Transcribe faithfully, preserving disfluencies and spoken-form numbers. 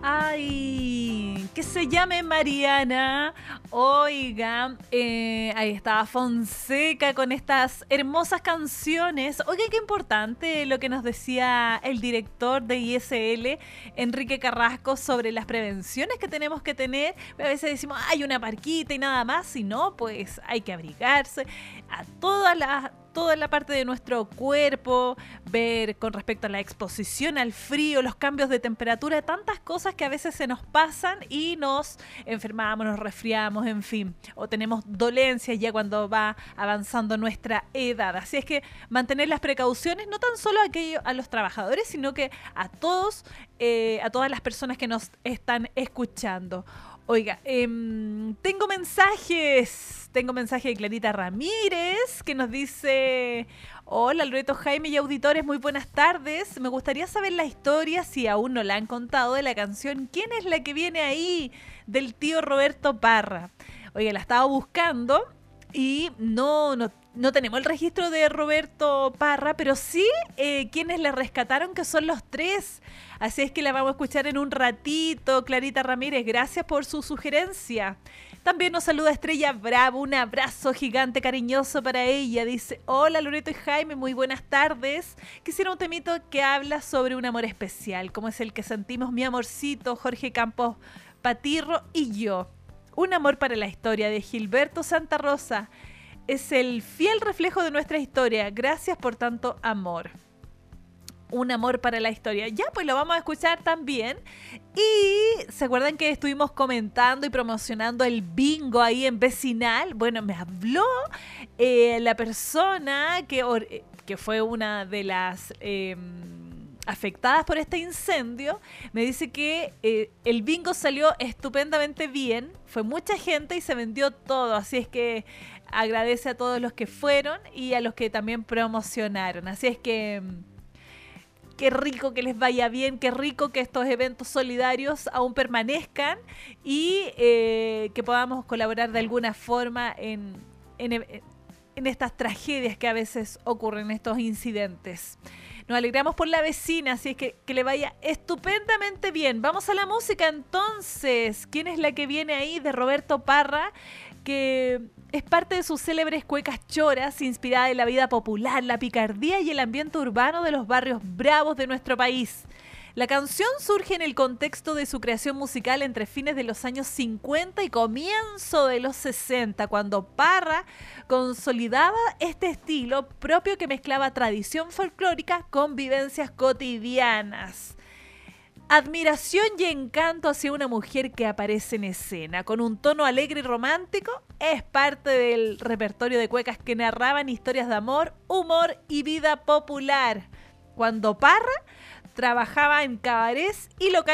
Ay, que se llame Mariana. Oiga, eh, ahí estaba Fonseca con estas hermosas canciones. Oiga, qué importante lo que nos decía el director de I S L, Enrique Carrasco, sobre las prevenciones que tenemos que tener. A veces decimos, hay una parquita y nada más, si no, pues hay que abrigarse a todas las... toda la parte de nuestro cuerpo, ver con respecto a la exposición al frío, los cambios de temperatura, tantas cosas que a veces se nos pasan y nos enfermamos, nos resfriamos, en fin, o tenemos dolencias ya cuando va avanzando nuestra edad. Así es que mantener las precauciones, no tan solo a, aquello, a los trabajadores, sino que a todos, eh, a todas las personas que nos están escuchando. Oiga, eh, tengo mensajes, tengo mensaje de Clarita Ramírez que nos dice: hola Loreto, Jaime y auditores, muy buenas tardes. Me gustaría saber la historia, si aún no la han contado, de la canción ¿Quién es la que viene ahí?, del tío Roberto Parra. Oiga, la estaba buscando y no, no, no tenemos el registro de Roberto Parra, pero sí eh, quienes la rescataron, que son los tres. Así es que la vamos a escuchar en un ratito. Clarita Ramírez, gracias por su sugerencia. También nos saluda Estrella Bravo, un abrazo gigante cariñoso para ella. Dice: hola Loreto y Jaime, muy buenas tardes. Quisiera un temito que habla sobre un amor especial, como es el que sentimos mi amorcito Jorge Campos Patirro y yo. Un amor para la historia, de Gilberto Santa Rosa. Es el fiel reflejo de nuestra historia. Gracias por tanto amor. Un amor para la historia. Ya, pues lo vamos a escuchar también. Y ¿se acuerdan que estuvimos comentando y promocionando el bingo ahí en Vecinal? Bueno, me habló eh, la persona que, que fue una de las eh, afectadas por este incendio. Me dice que eh, el bingo salió estupendamente bien. Fue mucha gente y se vendió todo. Así es que agradece a todos los que fueron y a los que también promocionaron. Así es que... qué rico que les vaya bien, qué rico que estos eventos solidarios aún permanezcan y eh, que podamos colaborar de alguna forma en, en, en estas tragedias que a veces ocurren, estos incidentes. Nos alegramos por la vecina, así es que que le vaya estupendamente bien. Vamos a la música entonces. ¿Quién es la que viene ahí? De Roberto Parra, que es parte de sus célebres cuecas choras, inspirada en la vida popular, la picardía y el ambiente urbano de los barrios bravos de nuestro país. La canción surge en el contexto de su creación musical entre fines de los años cincuenta y comienzo de los sesenta, cuando Parra consolidaba este estilo propio que mezclaba tradición folclórica con vivencias cotidianas. Admiración y encanto hacia una mujer que aparece en escena, con un tono alegre y romántico, es parte del repertorio de cuecas que narraban historias de amor, humor y vida popular. Cuando Parra trabajaba en cabarets y locales